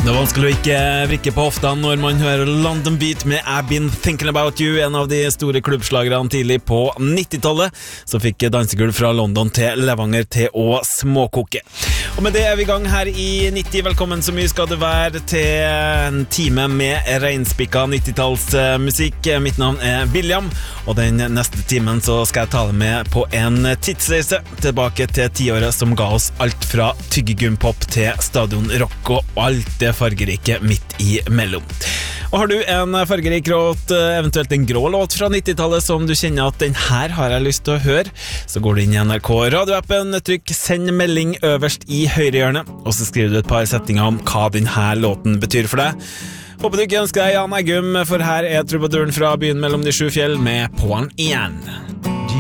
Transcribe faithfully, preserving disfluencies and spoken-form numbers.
Det er vanskelig å ikke vrikke på hofta når man hører London Beat med I've Been Thinking About You, en av de store klubbslagerne tidlig på nittitallet, som fikk dansegulv fra London til Levanger til å småkoke. Og med det er vi i gang her i nitti. Velkommen så mye skal det være til en time med reinspikka nittitallsmusikk. Mitt navn er William, og den neste timen så skal jeg ta deg med på en tidsreise tilbake til tiåret som ga oss alt fra tyggegumpop til stadionrock og alt det fargerike midt i mellom. Og har du en fargerik låt, eventuelt en grå låt fra nittitallet som du kjenner at den her har jeg lyst til å høre, så går du inn i N R K radioappen, trykk send melding øverst i høyre hjørne, og så skriver du et par setninger om hva denne låten betyr for deg. Håper du ikke ønsker deg Jan Eggum, for her er trubaduren fra byen mellom de sju fjell med På'n igjen.